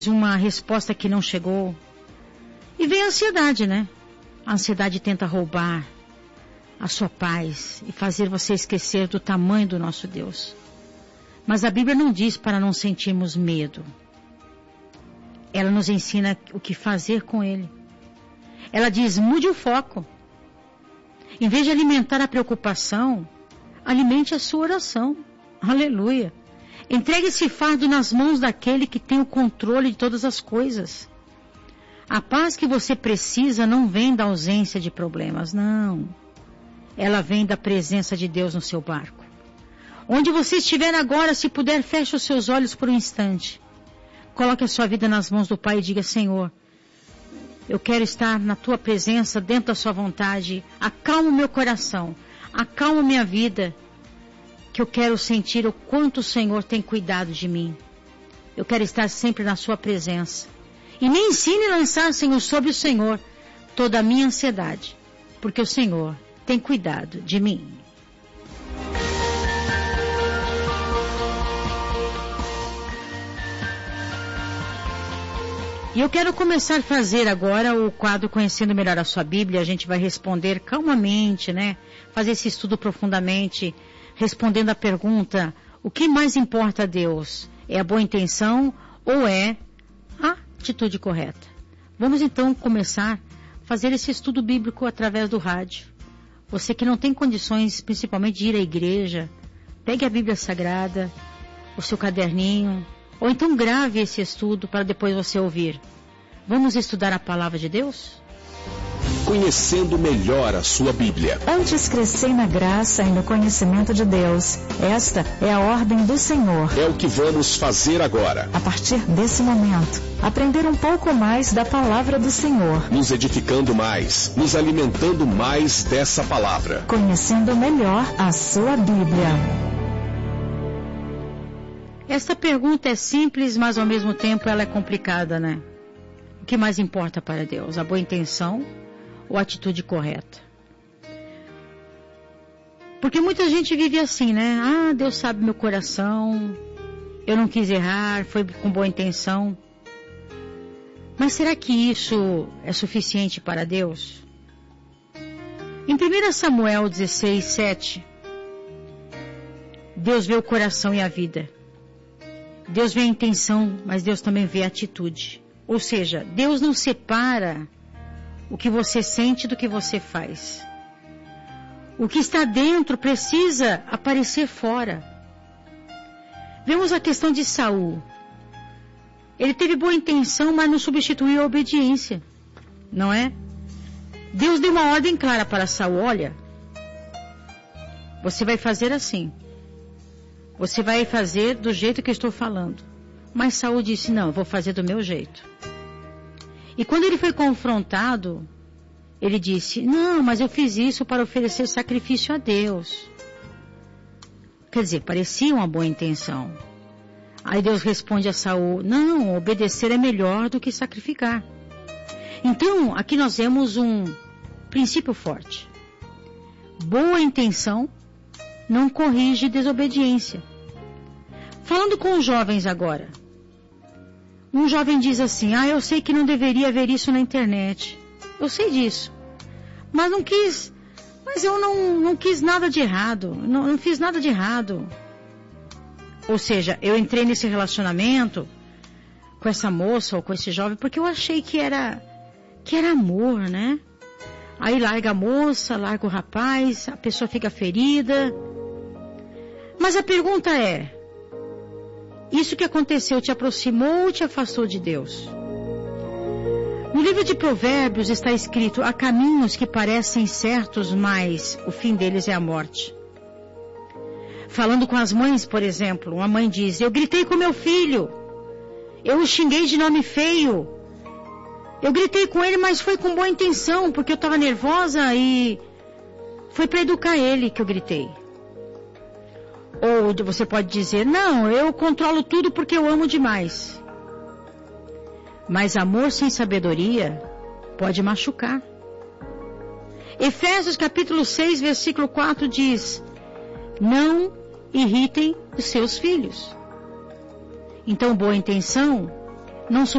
uma resposta que não chegou. E vem a ansiedade, né? A ansiedade tenta roubar a sua paz e fazer você esquecer do tamanho do nosso Deus. Mas a Bíblia não diz para não sentirmos medo. Ela nos ensina o que fazer com ele. Ela diz, mude o foco. Em vez de alimentar a preocupação, alimente a sua oração. Aleluia. Entregue esse fardo nas mãos daquele que tem o controle de todas as coisas. A paz que você precisa não vem da ausência de problemas, não. Ela vem da presença de Deus no seu barco. Onde você estiver agora, se puder, feche os seus olhos por um instante. Coloque a sua vida nas mãos do Pai e diga, Senhor, eu quero estar na Tua presença, dentro da Sua vontade. Acalma o meu coração, acalma minha vida, que eu quero sentir o quanto o Senhor tem cuidado de mim. Eu quero estar sempre na Sua presença. E me ensine a lançar, Senhor, sobre o Senhor toda a minha ansiedade, porque o Senhor tem cuidado de mim. E eu quero começar a fazer agora o quadro Conhecendo Melhor a Sua Bíblia. A gente vai responder calmamente, né? Fazer esse estudo profundamente, respondendo a pergunta, o que mais importa a Deus? É a boa intenção ou é a atitude correta? Vamos então começar a fazer esse estudo bíblico através do rádio. Você que não tem condições, principalmente de ir à igreja, pegue a Bíblia Sagrada, o seu caderninho, ou então grave esse estudo para depois você ouvir. Vamos estudar a palavra de Deus? Conhecendo melhor a sua Bíblia. Antes crescei na graça e no conhecimento de Deus. Esta é a ordem do Senhor. É o que vamos fazer agora. A partir desse momento, aprender um pouco mais da palavra do Senhor. Nos edificando mais, nos alimentando mais dessa palavra. Conhecendo melhor a sua Bíblia. Esta pergunta é simples, mas ao mesmo tempo ela é complicada, né? O que mais importa para Deus? A boa intenção ou a atitude correta? Porque muita gente vive assim, né? Ah, Deus sabe meu coração, eu não quis errar, foi com boa intenção. Mas será que isso é suficiente para Deus? Em 1 Samuel 16, 7, Deus vê o coração e a vida. Deus vê a intenção, mas Deus também vê a atitude. Ou seja, Deus não separa o que você sente do que você faz. O que está dentro precisa aparecer fora. Vemos a questão de Saul. Ele teve boa intenção, mas não substituiu a obediência. Não é? Deus deu uma ordem clara para Saul. Olha, você vai fazer assim. Você vai fazer do jeito que eu estou falando. Mas Saul disse, não, eu vou fazer do meu jeito. E quando ele foi confrontado, ele disse, não, mas eu fiz isso para oferecer sacrifício a Deus. Quer dizer, parecia uma boa intenção. Aí Deus responde a Saul, não, obedecer é melhor do que sacrificar. Então, aqui nós vemos um princípio forte. Boa intenção não corrige desobediência. Falando com os jovens agora. Um jovem diz assim, eu sei que não deveria haver isso na internet. Eu sei disso. Mas eu não quis nada de errado. Não fiz nada de errado. Ou seja, eu entrei nesse relacionamento com essa moça ou com esse jovem porque eu achei que era amor, né? Aí larga a moça, larga o rapaz, a pessoa fica ferida. Mas a pergunta é, isso que aconteceu te aproximou ou te afastou de Deus? No livro de Provérbios está escrito, há caminhos que parecem certos, mas o fim deles é a morte. Falando com as mães, por exemplo, uma mãe diz, eu gritei com meu filho, eu o xinguei de nome feio, eu gritei com ele, mas foi com boa intenção, porque eu estava nervosa e foi para educar ele que eu gritei. Ou você pode dizer, não, eu controlo tudo porque eu amo demais. Mas amor sem sabedoria pode machucar. Efésios capítulo 6, versículo 4 diz, não irritem os seus filhos. Então, boa intenção não